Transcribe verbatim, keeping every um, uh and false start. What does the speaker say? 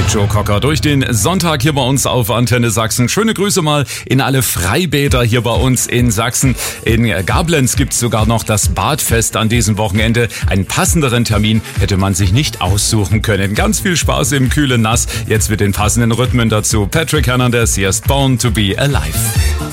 Joe Cocker durch den Sonntag hier bei uns auf Antenne Sachsen. Schöne Grüße mal in alle Freibäder hier bei uns in Sachsen. In Gablenz gibt's sogar noch das Badfest an diesem Wochenende. Einen passenderen Termin hätte man sich nicht aussuchen können. Ganz viel Spaß im kühlen Nass. Jetzt mit den passenden Rhythmen dazu. Patrick Hernandez, hier ist Born to be Alive.